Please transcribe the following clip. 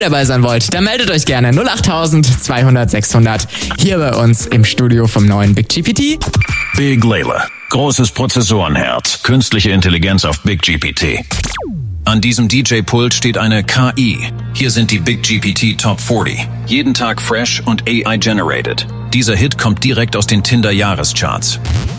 dabei sein wollt, dann meldet euch gerne 08000 200 600 hier bei uns im Studio vom neuen Big GPT. Big Layla. Großes Prozessorenherz. Künstliche Intelligenz auf Big GPT. An diesem DJ-Pult steht eine KI. Hier sind die Big GPT Top 40. Jeden Tag fresh und AI-generated. Dieser Hit kommt direkt aus den Tinder-Jahrescharts.